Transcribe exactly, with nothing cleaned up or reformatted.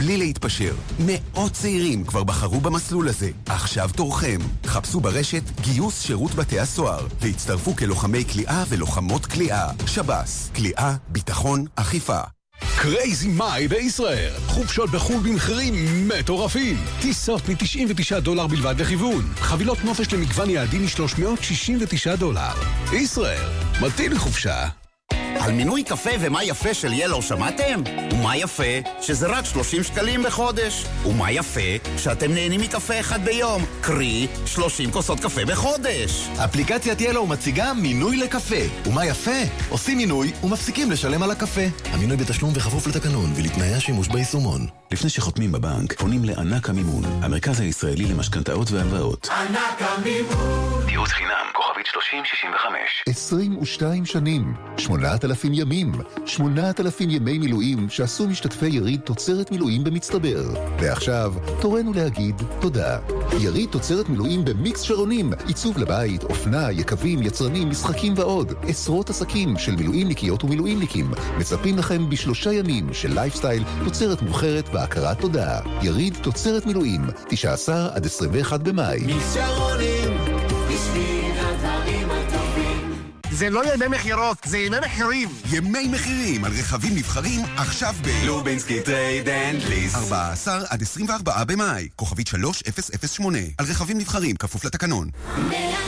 בלי להתפשר. מאות צעירים כבר בחרו במסלול הזה. עכשיו תורכם. חפשו ברשת גיוס שירות בתי הסוהר, והצטרפו כלוחמי כליאה ולוחמות כליאה. שב"ס, כליאה, ביטחון, אכיפה. קרייזי מאי בישראל. חופשות בחול במחירים מטורפים. טיסות מ-תשעים ותשעה דולר בלבד לכיוון. חבילות נופש למגוון יעדים מ-שלוש מאות שישים ותשעה דולר. ישראל, מתאים לחופשה. על מינוי קפה ומה יפה של ילו שמעתם? ומה יפה שזה רק שלושים שקלים בחודש. ומה יפה שאתם נהנים מקפה אחד ביום, קרי שלושים כוסות קפה בחודש. אפליקציית ילו מציגה מינוי לקפה. ומה יפה? עושים מינוי ומפסיקים לשלם על הקפה. המינוי בתשלום וכפוף לתקנון ולתנאי השימוש ביישומון. לפני שחותמים בבנק, פונים לענק המימון, המרכז הישראלי למשכנתאות והלוואות. ענק המימון. ייעוץ חינם, כוכבית שלושים שישים וחמש. עשרים ושתיים שנים, שמונת אלפים ימים, שמונת אלפים ימי מילואים שעשו משתתפי יריד תוצרת מילואים במצטבר. ועכשיו, תורנו להגיד תודה. יריד תוצרת מילואים במיקס שרונים, עיצוב לבית, אופנה, יקבים, יצרנים, משחקים ועוד. עשרות עסקים של מילואימניקיות ומילואימניקים מצפים לכם בשלושה ימים של לייפסטייל, תוצרת מובחרת והכרת תודה. יריד תוצרת מילואים, תשעה עשר עד עשרים ואחד במאי. מיקס שרונים, בשביל הדברים הטובים. זה לא ימי מחירות, זה ימי מחירים. ימי מחירים על רכבים נבחרים עכשיו ב... לובינסקי טרייד אנד ליס. ארבעה עשר עד עשרים וארבעה במאי. כוכבית שלוש אפס אפס שמונה. על רכבים נבחרים, כפוף לתקנון.